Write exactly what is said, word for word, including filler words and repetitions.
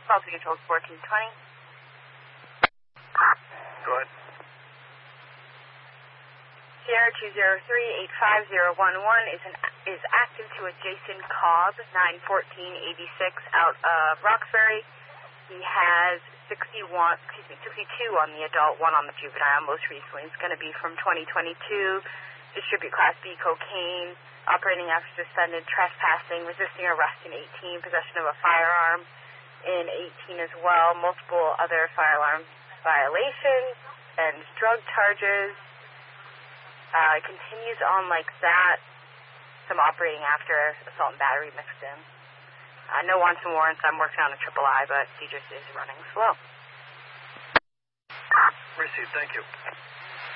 Policy control fourteen twenty. Go ahead. Sierra two zero three eight five zero one one is an is active to a Jason Cobb, nine fourteen eighty-six out of Roxbury. He has sixty-one, excuse me, sixty-two on the adult, one on the juvenile. Most recently, it's going to be from twenty twenty-two. Distribute Class B cocaine, operating after suspended, trespassing, resisting arrest in eighteen, possession of a firearm in eighteen as well, multiple other firearm violations and drug charges. Uh, continues on like that. Some operating after assault and battery mixed in. Uh, no wants and warrants. I'm working on a triple I, but he just is running slow. Received. Thank you.